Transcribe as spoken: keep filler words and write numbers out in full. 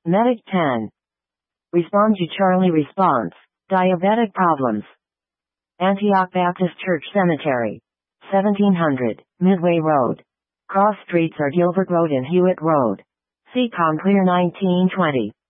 Medic ten. Respond to Charlie response. Diabetic problems. Antioch Baptist Church Cemetery. seventeen hundred, Midway Road. Cross streets are Gilbert Road and Hewitt Road. Seacom Clear nineteen twenty.